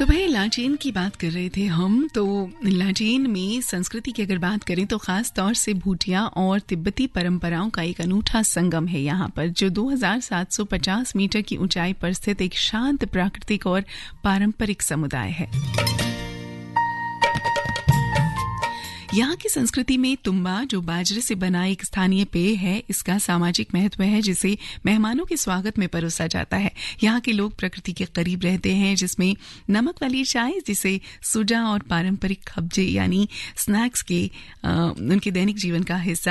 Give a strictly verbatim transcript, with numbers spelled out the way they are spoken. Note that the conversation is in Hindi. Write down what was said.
तो भाई लाचेन की बात कर रहे थे हम। तो लाचेन में संस्कृति की अगर बात करें तो खास तौर से भूटिया और तिब्बती परंपराओं का एक अनूठा संगम है यहाँ पर, जो दो हज़ार सात सौ पचास मीटर की ऊंचाई पर स्थित एक शांत प्राकृतिक और पारंपरिक समुदाय है। यहाँ की संस्कृति में तुम्बा, जो बाजरे से बना एक स्थानीय पेय है, इसका सामाजिक महत्व है जिसे मेहमानों के स्वागत में परोसा जाता है। यहाँ के लोग प्रकृति के करीब रहते हैं, जिसमें नमक वाली चाय, जिसे सुजा और पारंपरिक खबजे यानी स्नैक्स के आ, उनके दैनिक जीवन का हिस्सा